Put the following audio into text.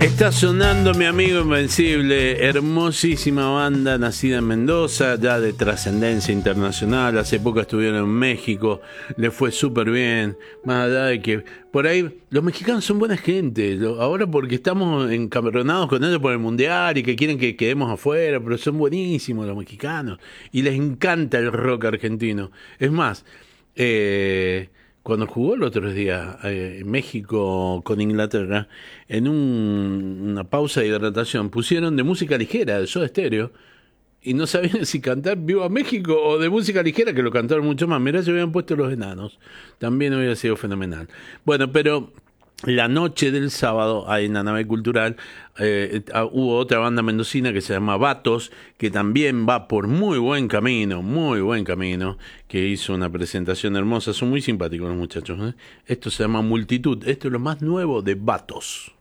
Está sonando mi amigo Invencible, hermosísima banda nacida en Mendoza, ya de trascendencia internacional. Hace poco estuvieron en México, le fue súper bien. Más allá de que por ahí los mexicanos son buena gente. Ahora porque estamos encabronados con ellos por el mundial y que quieren que quedemos afuera, pero son buenísimos los mexicanos y les encanta el rock argentino. Es más, cuando jugó el otro día México con Inglaterra, en una pausa de hidratación, pusieron de música ligera, de Soda Stereo, y no sabían si cantar Viva México o de música ligera, que lo cantaron mucho más. Mirá, se habían puesto Los Enanos. También hubiera sido fenomenal. Bueno, pero la noche del sábado, ahí en la nave cultural, hubo otra banda mendocina que se llama Vatos, que también va por muy buen camino, que hizo una presentación hermosa. Son muy simpáticos los muchachos, ¿eh? Esto se llama Multitud. Esto es lo más nuevo de Vatos.